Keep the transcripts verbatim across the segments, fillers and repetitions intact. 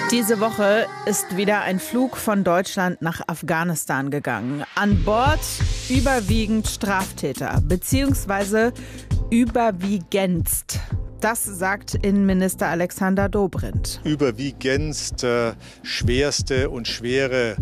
Diese Woche ist wieder ein Flug von Deutschland nach Afghanistan gegangen. An Bord überwiegend Straftäter, beziehungsweise überwiegendst. Das sagt Innenminister Alexander Dobrindt. Überwiegendst äh, schwerste und schwere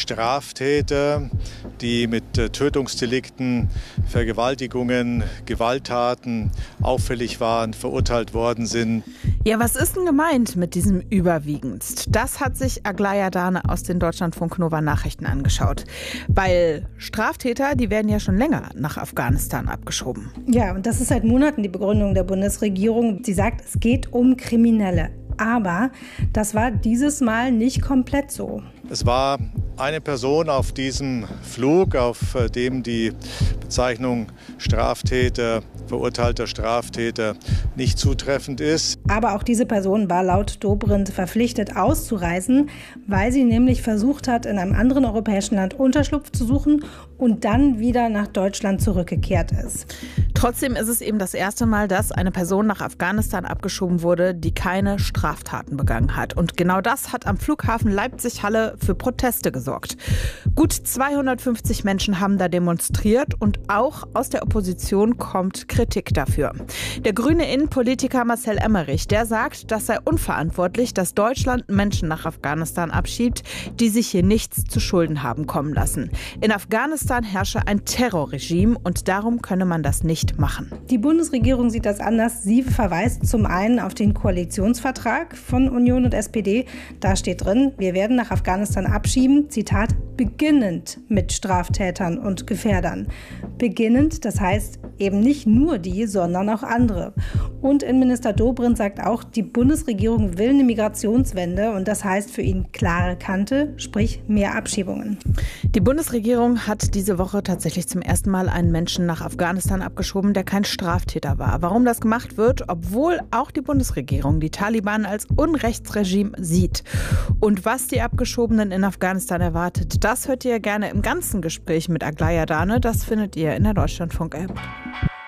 Straftäter, die mit äh, Tötungsdelikten, Vergewaltigungen, Gewalttaten auffällig waren, verurteilt worden sind. Ja, was ist denn gemeint mit diesem überwiegendst? Das hat sich Aglaya Dane aus den Deutschlandfunk Nova Nachrichten angeschaut. Weil Straftäter, die werden ja schon länger nach Afghanistan abgeschoben. Ja, und das ist seit Monaten die Begründung der Bundesregierung. Sie sagt, es geht um Kriminelle. Aber das war dieses Mal nicht komplett so. Es war eine Person auf diesem Flug, auf dem die Bezeichnung Straftäter, verurteilter Straftäter nicht zutreffend ist. Aber auch diese Person war laut Dobrindt verpflichtet auszureisen, weil sie nämlich versucht hat, in einem anderen europäischen Land Unterschlupf zu suchen und dann wieder nach Deutschland zurückgekehrt ist. Trotzdem ist es eben das erste Mal, dass eine Person nach Afghanistan abgeschoben wurde, die keine Straftaten begangen hat. Und genau das hat am Flughafen Leipzig-Halle für Proteste gesorgt. Gut zweihundertfünfzig Menschen haben da demonstriert und auch aus der Opposition kommt Kritik dafür. Der grüne Innenpolitiker Marcel Emmerich, der sagt, das sei unverantwortlich, dass Deutschland Menschen nach Afghanistan abschiebt, die sich hier nichts zu Schulden haben kommen lassen. In Afghanistan herrsche ein Terrorregime und darum könne man das nicht machen. Die Bundesregierung sieht das anders. Sie verweist zum einen auf den Koalitionsvertrag von Union und S P D. Da steht drin, wir werden nach Afghanistan abschieben, Zitat, beginnend mit Straftätern und Gefährdern. Beginnend, das heißt eben nicht nur die, sondern auch andere. Und Innenminister Dobrindt sagt auch, die Bundesregierung will eine Migrationswende und das heißt für ihn klare Kante, sprich mehr Abschiebungen. Die Bundesregierung hat diese Woche tatsächlich zum ersten Mal einen Menschen nach Afghanistan abgeschoben, der kein Straftäter war. Warum das gemacht wird, obwohl auch die Bundesregierung die Taliban als Unrechtsregime sieht. Und was die Abgeschobenen in Afghanistan erwartet, das hört ihr gerne im ganzen Gespräch mit Aglaya Dane. Das findet ihr in der Deutschlandfunk-App.